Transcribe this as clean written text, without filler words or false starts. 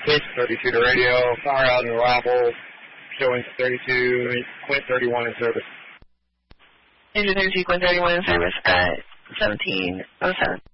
Quint 32 to radio, power out in Raffles, showing 32, Quint 31 in service. Engine 32, Quint 31 in service at 1707.